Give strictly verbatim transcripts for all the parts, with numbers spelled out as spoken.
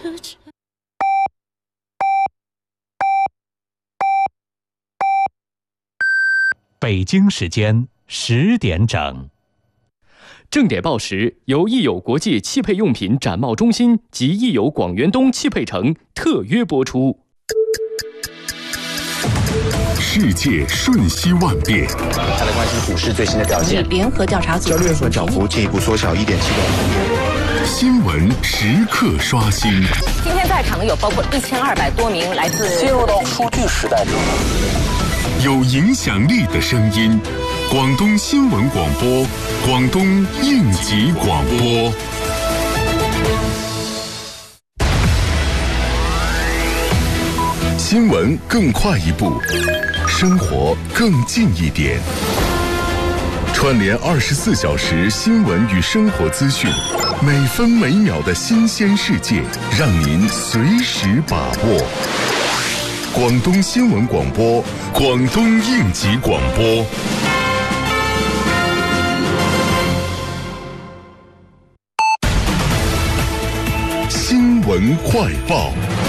北京时间十点整。 正点报时由益友国际汽配用品展贸中心及益友广元东汽配城特约播出。 世界瞬息万变， 再来关心股市最新的表现。 联合调查组交易所涨幅进一步缩小一点七个百分点。 新闻时刻刷新。 今天在场有包括一千二百多名来自。 进入到数据时代之后， 有影响力的声音，广东新闻广播，广东应急广播。新闻更快一步，生活更近一点。串联二十四小时新闻与生活资讯，每分每秒的新鲜世界，让您随时把握。广东新闻广播，广东应急广播。新闻快报。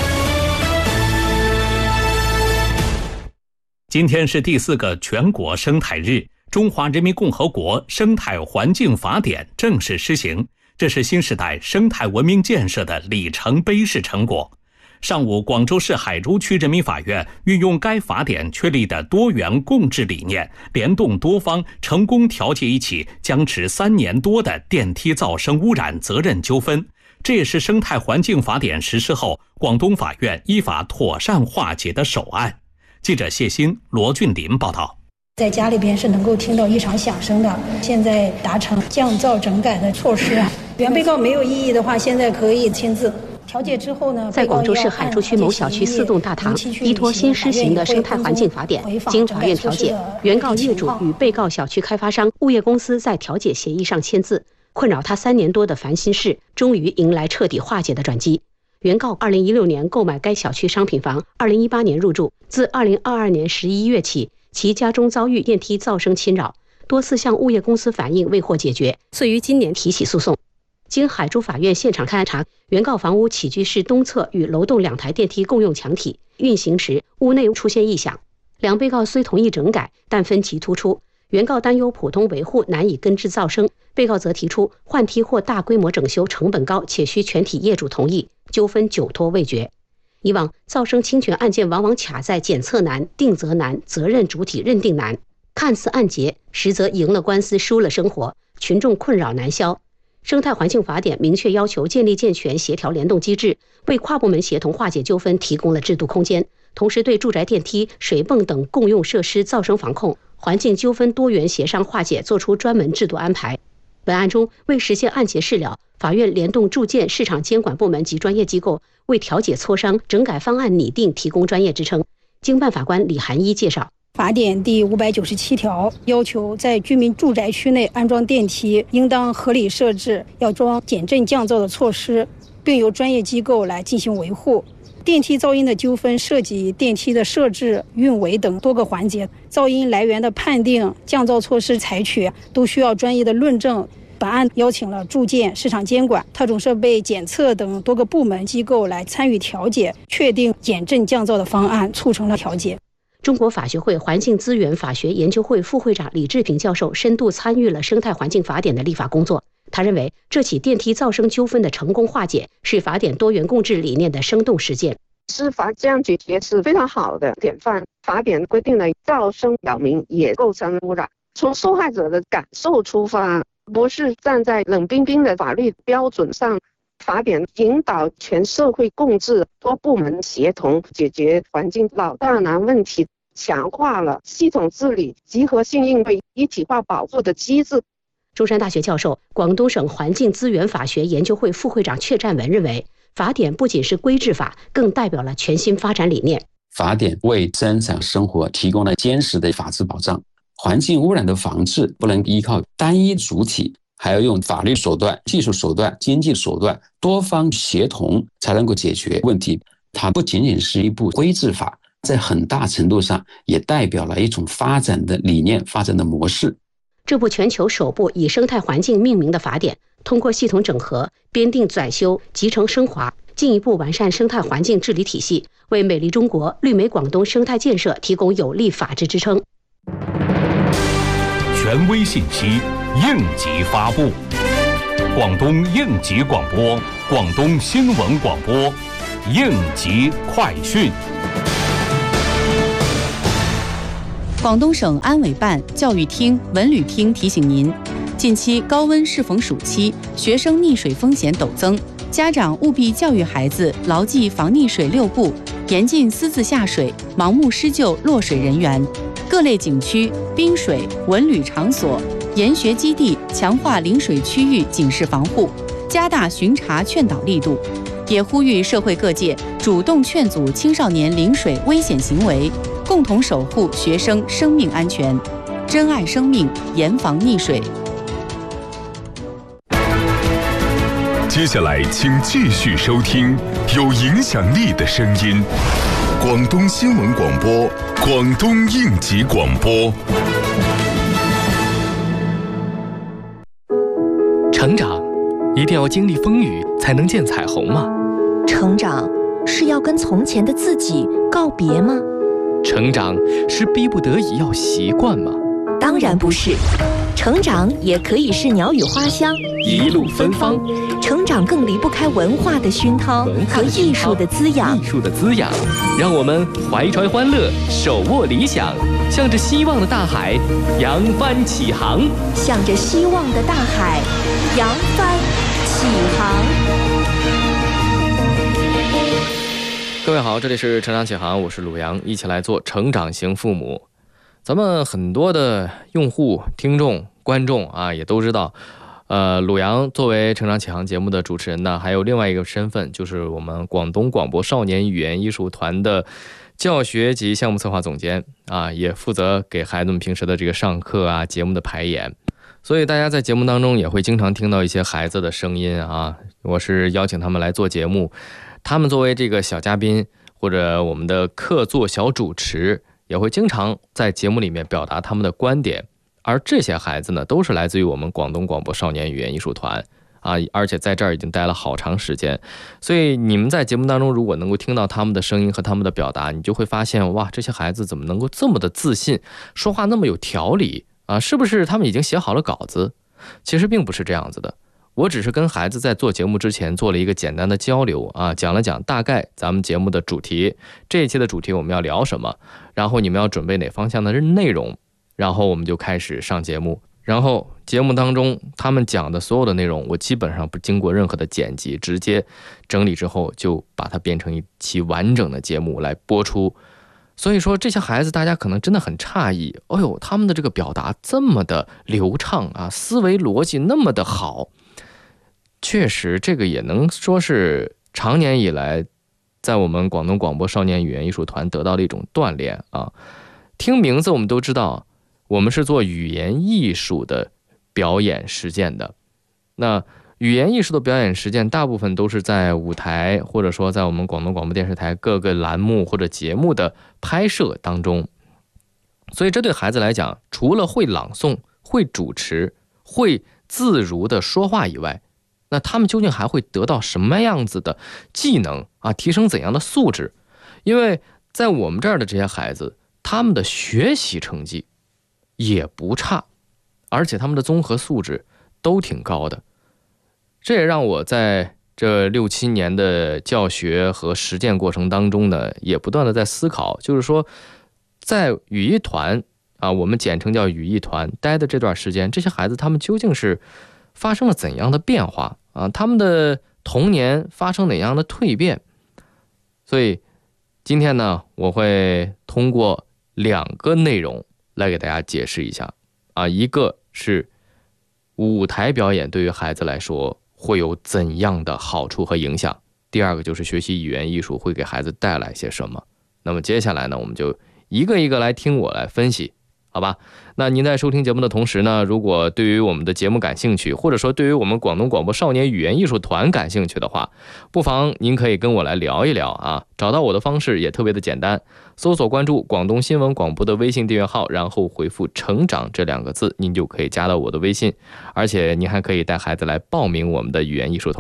今天是第四个全国生态日，中华人民共和国生态环境法典正式施行，这是新时代生态文明建设的里程碑式成果。上午，广州市海珠区人民法院运用该法典确立的多元共治理念，联动多方，成功调解一起僵持三年多的电梯噪声污染责任纠纷。这也是生态环境法典实施后，广东法院依法妥善化解的首案。记者谢鑫、罗俊林报道。 在家里边是能够听到异常响声的，现在达成降噪整改的措施。原被告没有异议的话，现在可以签字。调解之后呢， 在广州市海珠区某小区四栋大堂，依托新施行的生态环境法典，经法院调解，原告业主与被告小区开发商物业公司在调解协议上签字，困扰他三年多的烦心事终于迎来彻底化解的转机。原告二零一六年购买该小区商品房，二零一八年入住，自二零二二年十一月起，其家中遭遇电梯噪声侵扰，多次向物业公司反映未获解决，遂于今年提起诉讼。经海珠法院现场勘查，原告房屋起居室东侧与楼栋两台电梯共用墙体，运行时屋内出现异响。两被告虽同意整改，但分歧突出。原告担忧普通维护难以根治噪声，被告则提出换梯或大规模整修成本高，且需全体业主同意，纠纷久拖未决。以往噪声侵权案件往往卡在检测难、定责难、责任主体认定难，看似案结，实则赢了官司输了生活，群众困扰难消。生态环境法典明确要求建立健全协调联动机制，为跨部门协同化解纠纷提供了制度空间，同时对住宅电梯、水泵等共用设施噪声防控、环境纠纷多元协商化解作出专门制度安排。本案中，为实现案结事了，法院联动住建市场监管部门及专业机构，为调解磋商、整改方案拟定提供专业支撑。经办法官李涵一介绍， 法典第五百九十七条要求，在居民住宅区内安装电梯，应当合理设置，要装减震降噪的措施，并由专业机构来进行维护。电梯噪音的纠纷涉及电梯的设置、运维等多个环节，噪音来源的判定、降噪措施采取都需要专业的论证。本案邀请了住建、市场监管、特种设备检测等多个部门机构来参与调解，确定减震降噪的方案，促成了调解。 中国法学会环境资源法学研究会副会长李志平教授深度参与了生态环境法典的立法工作。他认为，这起电梯噪声纠纷的成功化解是法典多元共治理念的生动实践。 司法这样解决是非常好的典范。法典规定的噪声扰民也构成污染，从受害者的感受出发，不是站在冷冰冰的法律标准上。法典引导全社会共治，多部门协同解决环境老大难问题，强化了系统治理、集合性应对、一体化保护的机制。 中山大学教授、广东省环境资源法学研究会副会长阙占文认为，法典不仅是规制法，更代表了全新发展理念。 法典为生产生活提供了坚实的法治保障，环境污染的防治不能依靠单一主体，还要用法律手段、技术手段、经济手段多方协同才能够解决问题。它不仅仅是一部规制法，在很大程度上也代表了一种发展的理念、发展的模式。 这部全球首部以生态环境命名的法典，通过系统整合、编定、载修、集成升华， 进一步完善生态环境治理体系，为美丽中国、绿美广东生态建设提供有力法治支撑。 权威信息应急发布，广东应急广播，广东新闻广播，应急快讯。 广东省安委办、教育厅、文旅厅提醒您，近期高温适逢暑期，学生溺水风险陡增，家长务必教育孩子牢记防溺水六不，严禁私自下水、盲目施救落水人员。各类景区、滨水、文旅场所、研学基地强化临水区域警示防护，加大巡查劝导力度，也呼吁社会各界主动劝阻青少年临水危险行为，共同守护学生生命安全，珍爱生命，严防溺水。 接下来，请继续收听有影响力的声音——广东新闻广播、广东应急广播。 成长，一定要经历风雨才能见彩虹吗？ 成长，是要跟从前的自己告别吗？ 成长，是逼不得已要习惯吗？ 当然不是。成长也可以是鸟语花香， 一路芬芳。 成长更离不开文化的熏陶和艺术的滋养。 艺术的滋养，让我们怀揣欢乐，手握理想，向着希望的大海扬帆起航。 向着希望的大海扬帆起航。 各位好，这里是成长起航，我是鲁阳，一起来做成长型父母。咱们很多的用户、听众、观众啊，也都知道，呃，鲁阳作为成长起航节目的主持人呢，还有另外一个身份，就是我们广东广播少年语言艺术团的教学及项目策划总监啊，也负责给孩子们平时的这个上课啊、节目的排演。所以大家在节目当中也会经常听到一些孩子的声音啊，我是邀请他们来做节目，他们作为这个小嘉宾或者我们的客座小主持，也会经常在节目里面表达他们的观点，而这些孩子呢，都是来自于我们广东广播少年语言艺术团啊，而且在这儿已经待了好长时间，所以你们在节目当中如果能够听到他们的声音和他们的表达，你就会发现，哇，这些孩子怎么能够这么的自信，说话那么有条理啊？是不是他们已经写好了稿子？其实并不是这样子的。我只是跟孩子在做节目之前做了一个简单的交流啊，讲了讲大概咱们节目的主题，这一期的主题我们要聊什么，然后你们要准备哪方向的内容，然后我们就开始上节目。然后节目当中他们讲的所有的内容，我基本上不经过任何的剪辑，直接整理之后就把它变成一期完整的节目来播出。所以说这些孩子大家可能真的很诧异，哎呦，他们的这个表达这么的流畅啊，思维逻辑那么的好。确实这个也能说是常年以来在我们广东广播少年语言艺术团得到的一种锻炼啊。听名字我们都知道，我们是做语言艺术的表演实践的。那语言艺术的表演实践大部分都是在舞台，或者说在我们广东广播电视台各个栏目或者节目的拍摄当中。所以这对孩子来讲，除了会朗诵、会主持、会自如的说话以外，那他们究竟还会得到什么样子的技能啊？提升怎样的素质？因为在我们这儿的这些孩子，他们的学习成绩也不差，而且他们的综合素质都挺高的。这也让我在这六七年的教学和实践过程当中呢，也不断的在思考，就是说，在语艺团啊，我们简称叫语艺团待的这段时间，这些孩子他们究竟是发生了怎样的变化啊？他们的童年发生哪样的蜕变？所以今天呢，我会通过两个内容来给大家解释一下啊，一个是舞台表演对于孩子来说会有怎样的好处和影响，第二个就是学习语言艺术会给孩子带来些什么。那么接下来呢，我们就一个一个来听我来分析，好吧？那您在收听节目的同时呢，如果对于我们的节目感兴趣，或者说对于我们广东广播少年语言艺术团感兴趣的话，不妨您可以跟我来聊一聊啊。找到我的方式也特别的简单，搜索关注广东新闻广播的微信订阅号，然后回复成长这两个字，您就可以加到我的微信。而且您还可以带孩子来报名我们的语言艺术团，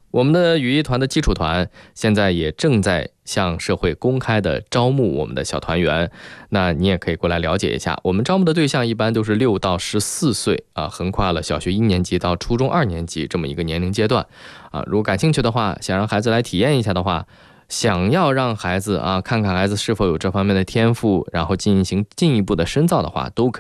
我们的语艺团的基础团现在也正在向社会公开的招募我们的小团员，那你也可以过来了解一下。我们招募的对象一般都是六到十四岁啊，横跨了小学一年级到初中二年级这么一个年龄阶段啊。如果感兴趣的话，想让孩子来体验一下的话，想要让孩子啊看看孩子是否有这方面的天赋，然后进行进一步的深造的话，都可以